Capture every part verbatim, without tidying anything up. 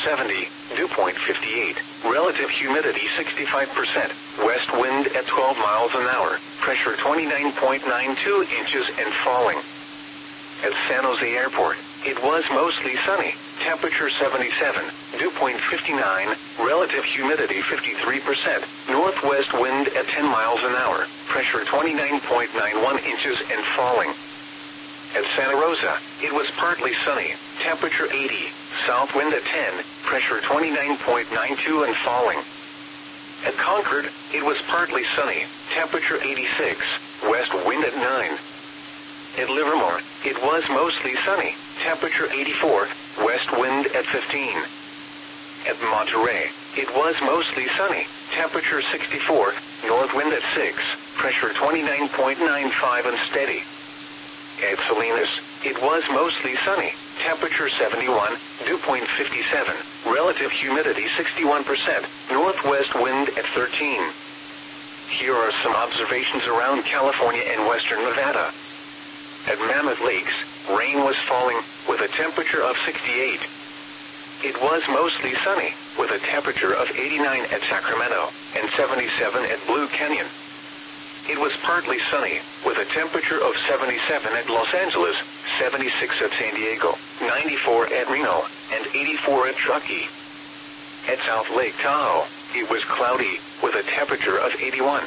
seventy, dew point fifty-eight, relative humidity sixty-five percent, west wind at twelve miles an hour, pressure twenty-nine point nine two inches and falling. At San Jose Airport, it was mostly sunny, temperature seventy-seven, dew point fifty-nine, relative humidity fifty-three percent, northwest wind at ten miles an hour, pressure twenty-nine point nine one inches and falling. At Santa Rosa, it was partly sunny, temperature eighty, south wind at ten, pressure twenty-nine point nine two and falling. At Concord, it was partly sunny, temperature eighty-six, west wind at nine. At Livermore, it was mostly sunny, temperature eighty-four, west wind at fifteen. At Monterey, it was mostly sunny, temperature sixty-four, north wind at six, pressure twenty-nine point nine five and steady. At Salinas, it was mostly sunny, temperature seventy-one, dew point fifty-seven, relative humidity sixty-one percent, northwest wind at thirteen. Here are some observations around California and western Nevada. At Mammoth Lakes, rain was falling, with a temperature of sixty-eight. It was mostly sunny, with a temperature of eighty-nine at Sacramento, and seventy-seven at Blue Canyon. It was partly sunny, with a temperature of seventy-seven at Los Angeles, seventy-six at San Diego, ninety-four at Reno, and eighty-four at Truckee. At South Lake Tahoe, it was cloudy, with a temperature of eighty-one.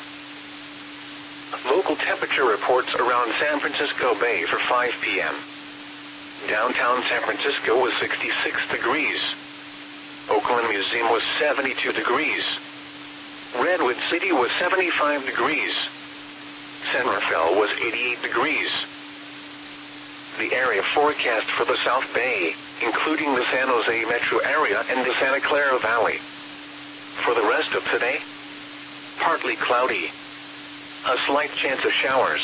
Local temperature reports around San Francisco Bay for five p m Downtown San Francisco was sixty-six degrees. Oakland Museum was seventy-two degrees. Redwood City was seventy-five degrees. San Rafael was eighty-eight degrees. The area forecast for the South Bay, including the San Jose metro area and the Santa Clara Valley. For the rest of today, partly cloudy. A slight chance of showers.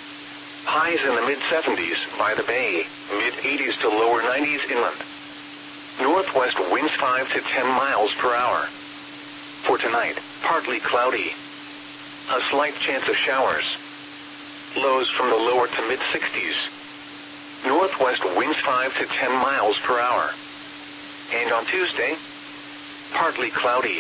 Highs in the mid seventies by the bay, mid eighties to lower nineties inland. Northwest winds five to ten miles per hour. For tonight, partly cloudy. A slight chance of showers. Lows from the lower to mid sixties. Northwest winds five to ten miles per hour. And on Tuesday, partly cloudy.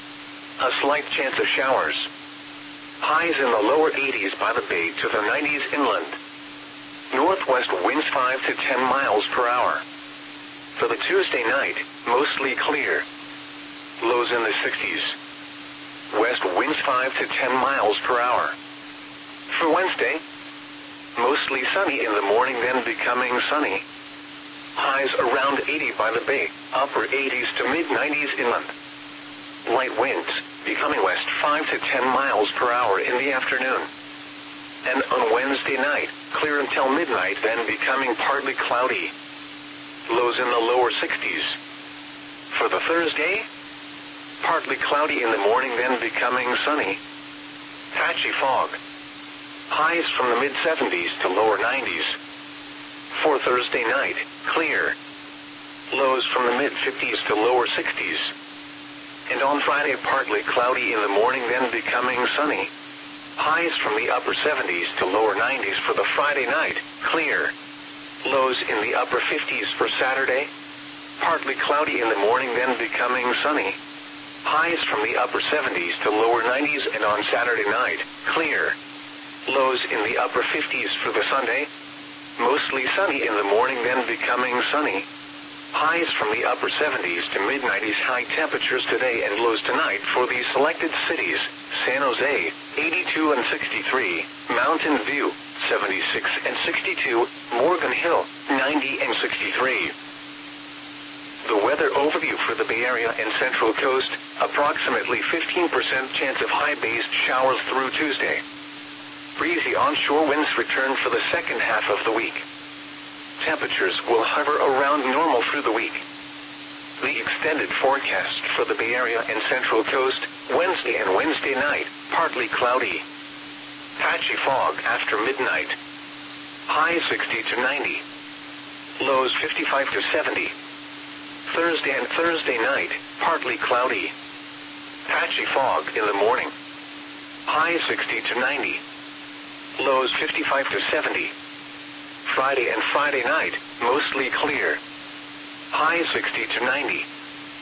A slight chance of showers. Highs in the lower eighties by the bay to the nineties inland. Northwest winds five to ten miles per hour. For the Tuesday night, mostly clear. Lows in the sixties. West winds five to ten miles per hour. For Wednesday, mostly sunny in the morning, then becoming sunny. Highs around eighty by the bay, upper eighties to mid nineties inland. Light winds, becoming west five to ten miles per hour in the afternoon. And on Wednesday night, clear until midnight, then becoming partly cloudy. Lows in the lower sixties. For the Thursday, partly cloudy in the morning, then becoming sunny. Patchy fog. Highs from the mid seventies to lower nineties. For Thursday night, clear. Lows from the mid fifties to lower sixties. And on Friday, partly cloudy in the morning, then becoming sunny. Highs from the upper seventies to lower nineties for the Friday night, clear. Lows in the upper fifties for Saturday. Partly cloudy in the morning, then becoming sunny. Highs from the upper seventies to lower nineties, and on Saturday night, clear. Lows in the upper fifties for the Sunday. Mostly sunny in the morning, then becoming sunny. Highs from the upper seventies to mid nineties. High temperatures today and lows tonight for these selected cities: San Jose, eighty-two and sixty-three, Mountain View, seventy-six and sixty-two, Morgan Hill, ninety and sixty-three. The weather overview for the Bay Area and Central Coast: approximately fifteen percent chance of high-based showers through Tuesday. Breezy onshore winds return for the second half of the week. Temperatures will hover around normal through the week. The extended forecast for the Bay Area and Central Coast: Wednesday and Wednesday night, partly cloudy. Patchy fog after midnight. High sixty to ninety. Lows fifty-five to seventy. Thursday and Thursday night, partly cloudy. Patchy fog in the morning. High sixty to ninety. Lows fifty-five to seventy. Friday and Friday night, mostly clear. High sixty to ninety.